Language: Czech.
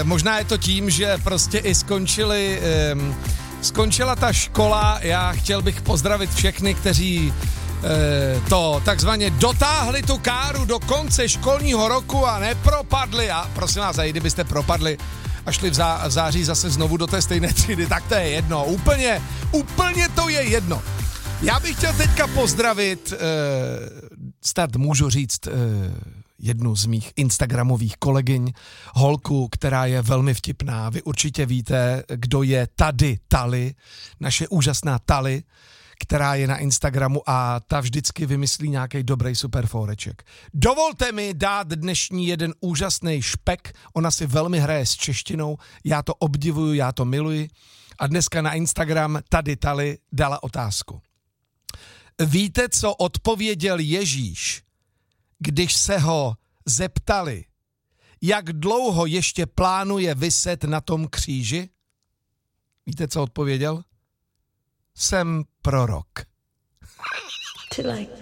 Možná je to tím, že prostě i skončila ta škola. Já chtěl bych pozdravit všechny, kteří to takzvaně dotáhli tu káru do konce školního roku a nepropadli. A prosím vás, a i kdybyste propadli a šli v září zase znovu do té stejné třídy, tak to je jedno. Úplně to je jedno. Já bych chtěl teďka pozdravit, snad můžu říct, jednu z mých instagramových kolegyň, holku, která je velmi vtipná. Vy určitě víte, kdo je tady Tali, naše úžasná Tali, která je na Instagramu a ta vždycky vymyslí nějaký dobrý super fóreček. Dovolte mi dát dnešní jeden úžasný špek, ona si velmi hraje s češtinou, já to obdivuju, já to miluji a dneska na Instagram tady Tali dala otázku. Víte, co odpověděl Ježíš, když se ho zeptali, jak dlouho ještě plánuje viset na tom kříži? Víte, co odpověděl? Jsem prorok.